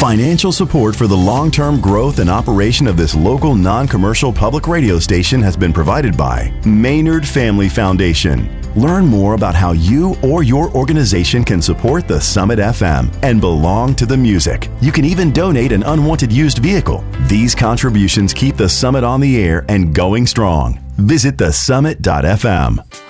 Financial support for the long-term growth and operation of this local non-commercial public radio station has been provided by Maynard Family Foundation. Learn more about how you or your organization can support the Summit FM and belong to the music. You can even donate an unwanted used vehicle. These contributions keep the Summit on the air and going strong. Visit thesummit.fm.